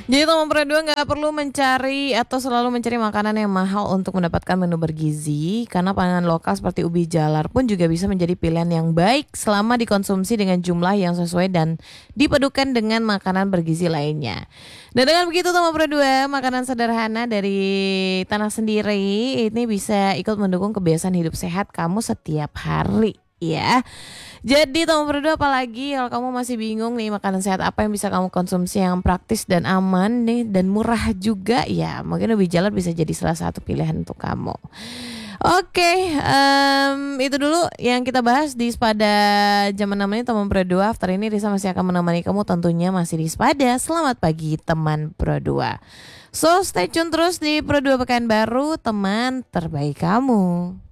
Jadi teman Pro 2 nggak perlu mencari atau selalu mencari makanan yang mahal untuk mendapatkan menu bergizi, karena panganan lokal seperti ubi jalar pun juga bisa menjadi pilihan yang baik selama dikonsumsi dengan jumlah yang sesuai dan dipadukan dengan makanan bergizi lainnya. Dan dengan begitu teman Pro 2, makanan sederhana dari tanah sendiri ini bisa ikut mendukung kebiasaan hidup sehat kamu setiap hari. Ya, jadi Tomo Berdua, apalagi kalau kamu masih bingung nih makanan sehat apa yang bisa kamu konsumsi yang praktis dan aman nih dan murah juga, ya mungkin ubi jalar bisa jadi salah satu pilihan untuk kamu. Oke, itu dulu yang kita bahas di Spada Zaman Now ini teman Pro 2. After ini Risa masih akan menemani kamu tentunya masih di Spada. Selamat pagi teman Pro 2. So stay tune terus di Pro 2 Pekanbaru, teman terbaik kamu.